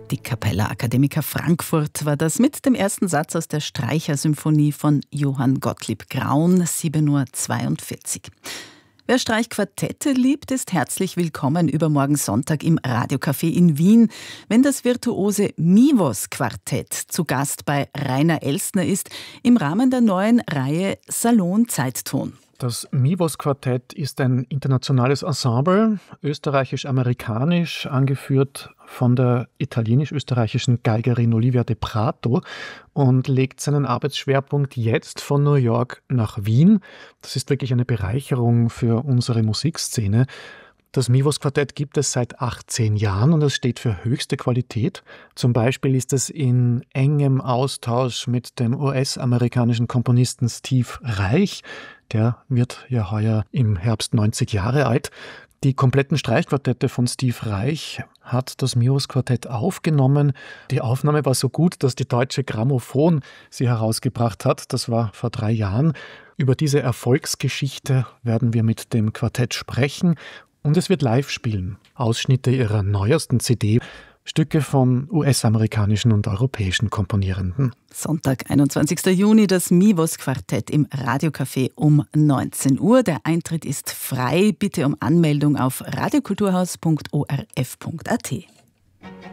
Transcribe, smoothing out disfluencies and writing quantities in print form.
Die Capella Academica Frankfurt war das mit dem ersten Satz aus der Streichersymphonie von Johann Gottlieb Graun, 7:42 Uhr. Wer Streichquartette liebt, ist herzlich willkommen übermorgen Sonntag im Radiocafé in Wien, wenn das virtuose Mivos-Quartett zu Gast bei Rainer Elstner ist, im Rahmen der neuen Reihe Salon Zeitton. Das Mivos-Quartett ist ein internationales Ensemble, österreichisch-amerikanisch, angeführt von der italienisch-österreichischen Geigerin Olivia De Prato und legt seinen Arbeitsschwerpunkt jetzt von New York nach Wien. Das ist wirklich eine Bereicherung für unsere Musikszene. Das Mivos-Quartett gibt es seit 18 Jahren und es steht für höchste Qualität. Zum Beispiel ist es in engem Austausch mit dem US-amerikanischen Komponisten Steve Reich. Der wird ja heuer im Herbst 90 Jahre alt. Die kompletten Streichquartette von Steve Reich hat das Mivos-Quartett aufgenommen. Die Aufnahme war so gut, dass die Deutsche Grammophon sie herausgebracht hat. Das war vor 3 Jahren. Über diese Erfolgsgeschichte werden wir mit dem Quartett sprechen. Und es wird live spielen. Ausschnitte ihrer neuesten CD, Stücke von US-amerikanischen und europäischen Komponierenden. Sonntag, 21. Juni, das Mivos-Quartett im Radiocafé um 19 Uhr. Der Eintritt ist frei. Bitte um Anmeldung auf radiokulturhaus.orf.at.